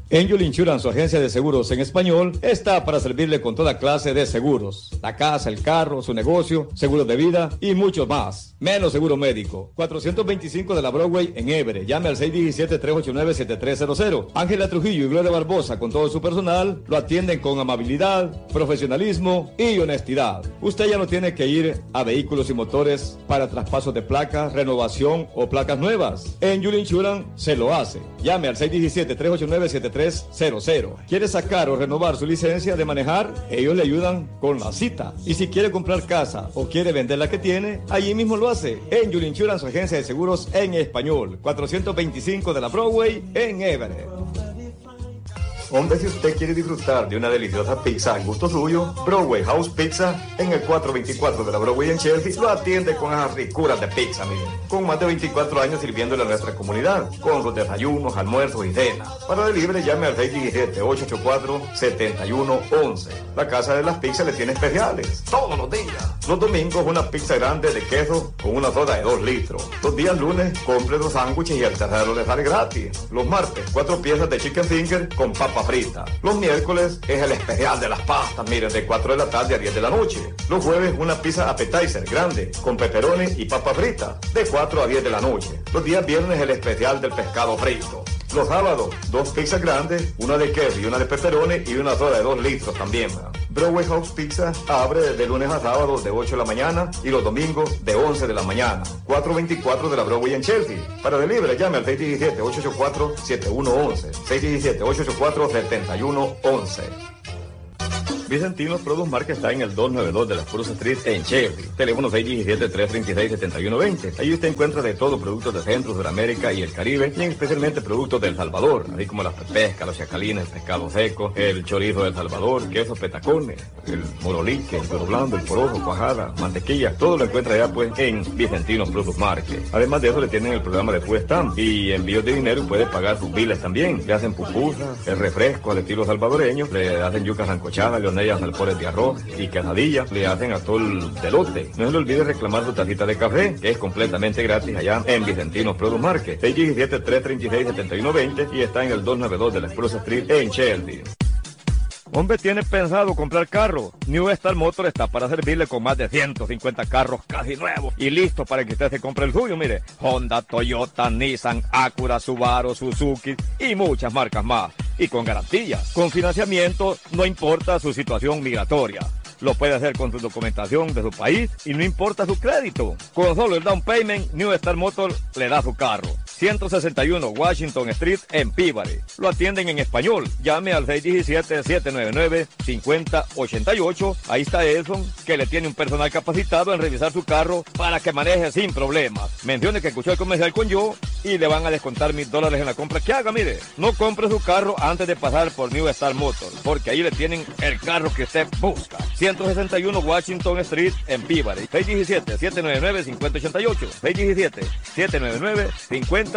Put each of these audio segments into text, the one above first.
Angel Insurance, su agencia de seguros en español, está para servirle con toda clase de seguros. La casa, el carro, su negocio, seguros de vida y muchos más. Menos seguro médico. 425 de la Broadway en Everett. Llame al 617-389-7300. Ángela Trujillo y Gloria Barbosa, con todo su personal, lo atienden con amabilidad, profesionalismo y honestidad. Usted ya no tiene que ir a Vehículos y Motores para traspasos de placas, renovación o placas nuevas. Angel Insurance se lo hace. Llame al 617-389-7300. ¿Quiere sacar o renovar su licencia de manejar? Ellos le ayudan con la cita. Y si quiere comprar casa o quiere vender la que tiene, allí mismo lo hace. Angel Insurance, su agencia de seguros en español. 425 de la Broadway en Everett. Hombre, si usted quiere disfrutar de una deliciosa pizza al gusto suyo, Broadway House Pizza en el 424 de la Broadway en Chelsea lo atiende con esas ricuras de pizza, mire. Con más de 24 años sirviéndole a nuestra comunidad, con sus desayunos, almuerzos y cenas. Para delivery llame al 617-884-7111. La Casa de las Pizzas le tiene especiales todos los días. Los domingos una pizza grande de queso con una soda de 2 litros. Los días lunes compre 2 sándwiches y el tercero le sale gratis. Los martes 4 piezas de chicken finger con papa frita. Los miércoles es el especial de las pastas, miren, de 4 de la tarde a 10 de la noche. Los jueves una pizza appetizer grande con pepperoni y papa frita de 4 a 10 de la noche. Los días viernes el especial del pescado frito. Los sábados 2 pizzas grandes, una de queso y una de pepperoni y una soda de 2 litros también. Broadway House Pizza abre de lunes a sábado de 8 de la mañana y los domingos de 11 de la mañana. 424 de la Broadway en Chelsea. Para delivery llame al 617-884-7111. 617-884-7111. Vicentinos Produce Market está en el 292 de la Spruce Street en Chelsea. Teléfono 617-336-7120. Allí usted encuentra de todo, productos de Centro, Sudamérica y el Caribe, y especialmente productos del Salvador, así como las pescas, los chacalines, el pescado seco, el chorizo del Salvador, quesos petacones, el morolique, el toro blando, el porojo, cuajada, mantequilla. Todo lo encuentra ya pues en Vicentinos Produce Market. Además de eso le tienen el programa de Food Stamp y envíos de dinero y puede pagar sus biles también. Le hacen pupusas, el refresco al estilo salvadoreño, le hacen yucas sancochadas, leonellas, alpores de arroz y quesadillas, le hacen atol de elote. No se le olvide reclamar su tacita de café, que es completamente gratis allá en Vicentinos Produce Market. 617-336-7120 y está en el 292 de la Spruce Street en Chelsea. Hombre, ¿tiene pensado comprar carro? New Star Motor está para servirle con más de 150 carros casi nuevos y listo para que usted se compre el suyo. Mire, Honda, Toyota, Nissan, Acura, Subaru, Suzuki y muchas marcas más. Y con garantía, con financiamiento, no importa su situación migratoria. Lo puede hacer con su documentación de su país y no importa su crédito. Con solo el down payment, New Star Motor le da su carro. 161 Washington Street en Peabody. Lo atienden en español. Llame al 617-799-5088. Ahí está Edson, que le tiene un personal capacitado en revisar su carro para que maneje sin problemas. Mencione que escuchó el comercial con yo y le van a descontar $1,000 en la compra que haga. Mire, no compre su carro antes de pasar por New Star Motor, porque ahí le tienen el carro que usted busca. 161 Washington Street en Peabody. 617-799-5088. 617-799-5088.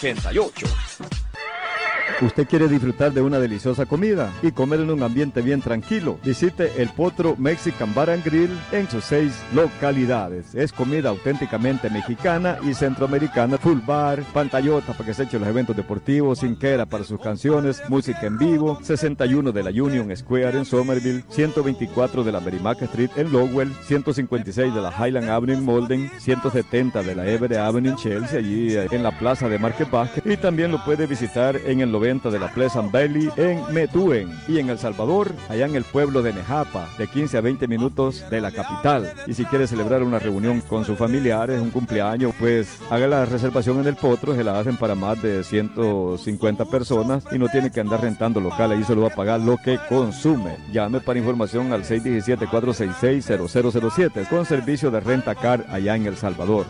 ¿Usted quiere disfrutar de una deliciosa comida y comer en un ambiente bien tranquilo? Visite el Potro Mexican Bar and Grill en sus 6 localidades. Es comida auténticamente mexicana y centroamericana. Full bar, pantallota para que se echen los eventos deportivos, cinquera para sus canciones, música en vivo. 61 de la Union Square en Somerville, 124 de la Merrimack Street en Lowell, 156 de la Highland Avenue en Malden, 170 de la Everett Avenue en Chelsea, allí en la plaza de Market Basket. Y también lo puede visitar en el 90 de la Pleasant Valley en Methuen, y en El Salvador, allá en el pueblo de Nejapa, de 15 a 20 minutos de la capital. Y si quiere celebrar una reunión con sus familiares, un cumpleaños, pues haga la reservación en el Potro, se la hacen para más de 150 personas y no tiene que andar rentando local, ahí solo va a pagar lo que consume. Llame para información al 617-466-0007 con servicio de renta car allá en El Salvador.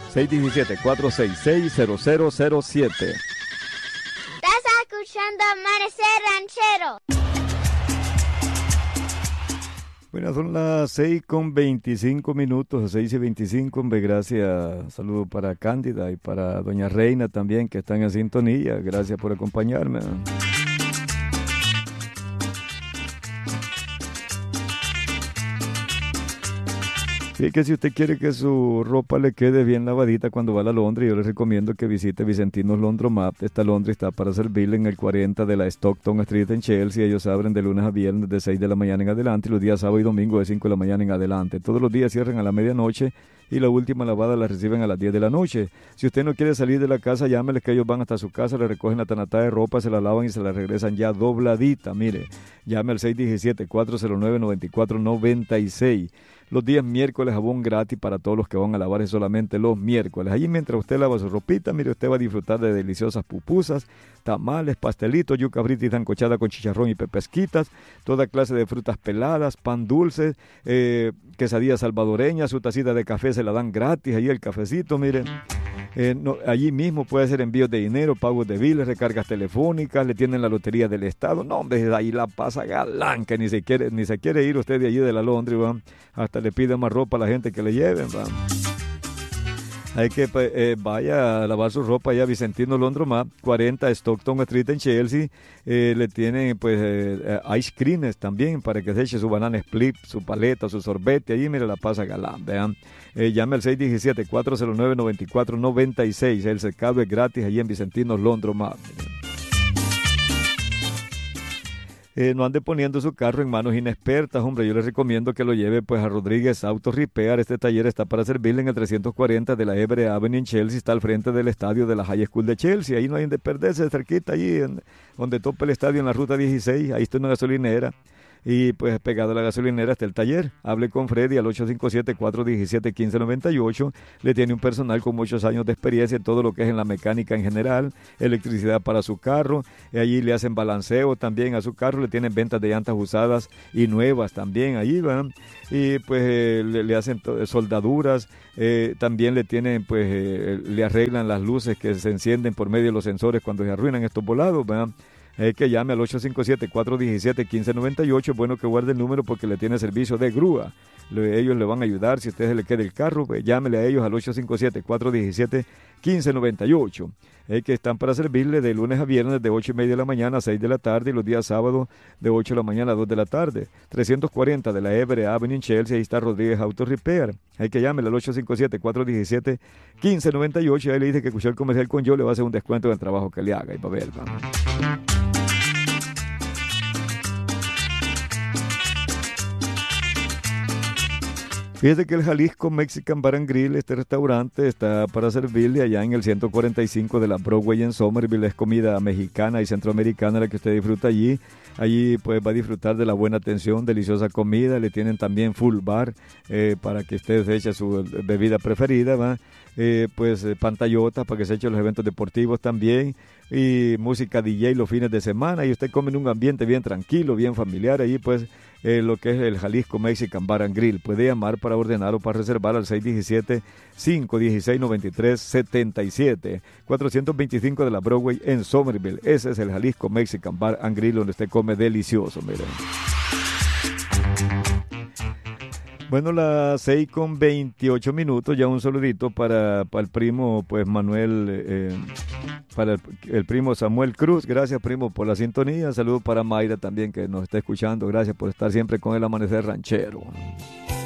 617-466-0007. Estás escuchando Amanecer Ranchero. Bueno, son las 6:25, 6:25, hombre, gracias. Saludo para Cándida y para Doña Reina también, que están en sintonía. Gracias por acompañarme. Sí, que si usted quiere que su ropa le quede bien lavadita cuando va a la Londres, yo les recomiendo que visite Vicentinos Laundromat. Esta Londres está para servirle en el 40 de la Stockton Street en Chelsea. Ellos abren de lunes a viernes de 6 de la mañana en adelante y los días sábado y domingo de 5 de la mañana en adelante. Todos los días cierran a la medianoche y la última lavada la reciben a las 10 de la noche. Si usted no quiere salir de la casa, llámeles que ellos van hasta su casa, le recogen la tanatada de ropa, se la lavan y se la regresan ya dobladita. Mire, llame al 617-409-9496. Los días miércoles jabón gratis para todos los que van a lavar, es solamente los miércoles. Allí mientras usted lava su ropita, mire, usted va a disfrutar de deliciosas pupusas, tamales, pastelitos, yuca frita y sancochada con chicharrón y pepesquitas, toda clase de frutas peladas, pan dulce, quesadillas salvadoreñas, su tacita de café se la dan gratis, ahí el cafecito, miren. Allí mismo puede hacer envíos de dinero, pagos de biles, recargas telefónicas, le tienen la lotería del estado. No, hombre, ahí la pasa galán, que ni se quiere ir usted de allí de la Londres, ¿va? Hasta le pide más ropa a la gente que le lleven, ¿va? Hay que vaya a lavar su ropa allá a Vicentino Laundromat, 40 Stockton Street en Chelsea. Le tienen pues ice creams también para que se eche su banana split, su paleta, su sorbete. Allí mire la pasa galán, vean. Llame al 617-409-9496. El secado es gratis allí en Vicentino Laundromat. No ande poniendo su carro en manos inexpertas, hombre. Yo les recomiendo que lo lleve pues a Rodríguez Auto Repair. Este taller está para servirle en el 340 de la Everett Avenue en Chelsea. Está al frente del estadio de la High School de Chelsea. Ahí no hay de perderse, cerquita allí, donde topa el estadio en la ruta 16. Ahí está una gasolinera. Y pues pegado a la gasolinera está el taller. Hable con Freddy al 857-417-1598. Le tiene un personal con muchos años de experiencia en todo lo que es en la mecánica en general, electricidad para su carro. Allí le hacen balanceo también a su carro. Le tienen ventas de llantas usadas y nuevas también. Allí van. Y pues le hacen soldaduras. También le tienen pues le arreglan las luces que se encienden por medio de los sensores cuando se arruinan estos volados, ¿verdad? Que llame al 857-417-1598. Es bueno que guarde el número porque le tiene servicio de grúa. Ellos le van a ayudar. Si a usted se le queda el carro, pues llámele a ellos al 857-417-1598. Que están para servirle de lunes a viernes de 8:30 de la mañana a 6 de la tarde y los días sábados de 8 de la mañana a 2 de la tarde. 340 de la Everett Avenue en Chelsea. Ahí está Rodríguez Auto Repair. Hay que llámele al 857-417-1598. Ahí le dice que escuchó el comercial con yo, le va a hacer un descuento del trabajo que le haga. Y va a ver, vamos. Fíjese que el Jalisco Mexican Bar and Grill, este restaurante, está para servirle allá en el 145 de la Broadway en Somerville. Es comida mexicana y centroamericana la que usted disfruta allí. Allí pues va a disfrutar de la buena atención, deliciosa comida. Le tienen también full bar para que usted se eche su bebida preferida, ¿va? Pantallotas para que se echen los eventos deportivos también. Y música DJ los fines de semana. Y usted come en un ambiente bien tranquilo, bien familiar. Allí pues lo que es el Jalisco Mexican Bar and Grill. Puede llamar para ordenar o para reservar al 617-516-9377. 425 de la Broadway en Somerville. Ese es el Jalisco Mexican Bar and Grill, donde usted come delicioso, miren. Bueno, las 6:28, ya un saludito para el primo, pues Manuel, para el primo Samuel Cruz. Gracias, primo, por la sintonía. Saludos para Mayra también, que nos está escuchando. Gracias por estar siempre con el Amanecer Ranchero.